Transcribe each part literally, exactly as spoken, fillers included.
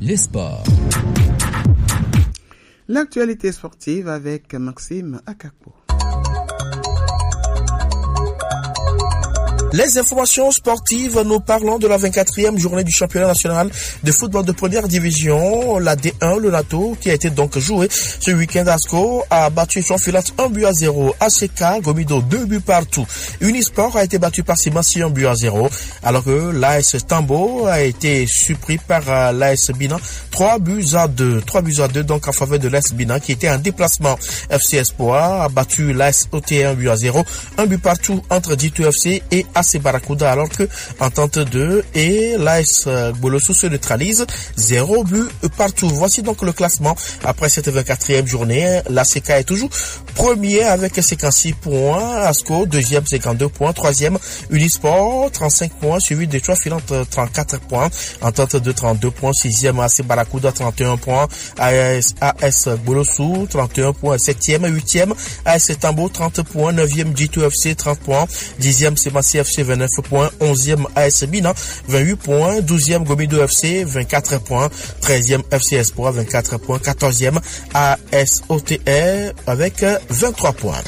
les sports. L'actualité sportive avec Maxime Akapo. Les informations sportives, nous parlons de la vingt-quatrième journée du championnat national de football de première division, la D un, le Nato, qui a été donc joué ce week-end. Asco a battu Chonfilat un but à zéro. A C K, Gomido, deux buts partout. Unisport a été battu par Simansi un but à zéro, alors que l'A S Tambo a été surpris par l'A S Bina, trois buts à deux. trois buts à deux donc en faveur de l'A S Bina, qui était en déplacement. F C Espoir a battu l'A S O T un but à zéro. Un but partout entre D deux F C et A C Barracuda, alors que Entente deux et l'A S Bolossou se neutralisent, zéro but partout. Voici donc le classement après cette vingt-quatrième journée. L'A C K est toujours premier avec cinquante-six points, Asco deuxième cinquante-deux points, troisième Unisport trente-cinq points, suivi de Chonfilat trente-quatre points, Entente deux trente-deux points, sixième A C Barracuda trente et un points, A S, A S Bolossou trente et un points, septième, huitième A S Tambo trente points, neuvième G deux F C trente points, dixième Simansi F C vingt-neuf points, onzième A S Bina vingt-huit points, douzième Gomido F C vingt-quatre points, treizième F C Espoir vingt-quatre points, quatorzième A S O T R avec vingt-trois points.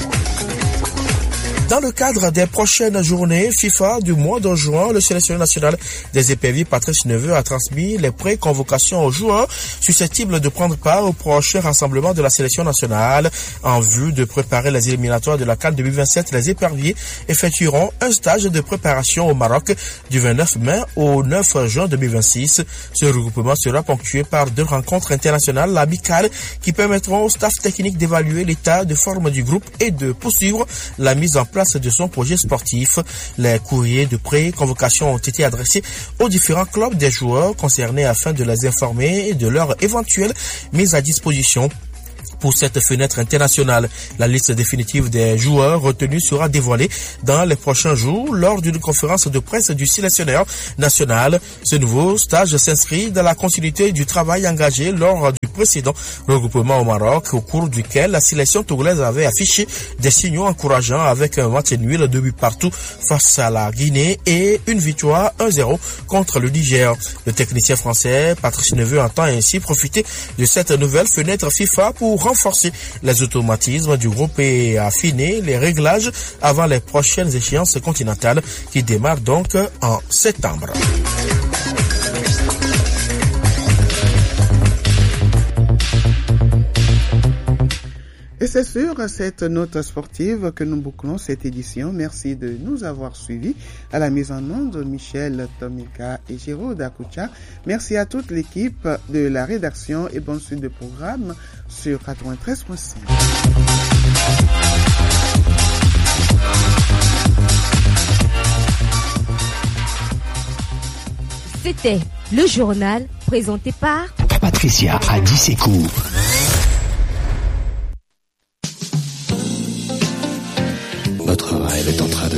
Dans le cadre des prochaines journées FIFA du mois de juin, le sélectionneur national des éperviers Patrice Neveu a transmis les pré-convocations aux joueurs susceptibles de prendre part au prochain rassemblement de la sélection nationale. En vue de préparer les éliminatoires de la CAN deux mille vingt-sept, les éperviers effectueront un stage de préparation au Maroc du vingt-neuf mai au neuf juin deux mille vingt-six. Ce regroupement sera ponctué par deux rencontres internationales amicales qui permettront au staff technique d'évaluer l'état de forme du groupe et de poursuivre la mise en place de son projet sportif. Les courriers de pré-convocation ont été adressés aux différents clubs des joueurs concernés afin de les informer de leur éventuelle mise à disposition. Pour cette fenêtre internationale, la liste définitive des joueurs retenus sera dévoilée dans les prochains jours lors d'une conférence de presse du sélectionneur national. Ce nouveau stage s'inscrit dans la continuité du travail engagé lors du précédent regroupement au Maroc, au cours duquel la sélection togolaise avait affiché des signaux encourageants avec un match nul de buts partout face à la Guinée et une victoire un zéro contre le Niger. Le technicien français Patrice Neveu entend ainsi profiter de cette nouvelle fenêtre FIFA pour renforcer les automatismes du groupe et affiner les réglages avant les prochaines échéances continentales qui démarrent donc en septembre. Et c'est sur cette note sportive que nous bouclons cette édition. Merci de nous avoir suivis. À la mise en onde, Michel Tomika et Géraud Dakucha. Merci à toute l'équipe de la rédaction et bonne suite de programme sur quatre-vingt-treize point cinq. C'était le journal présenté par Patricia Adissekou.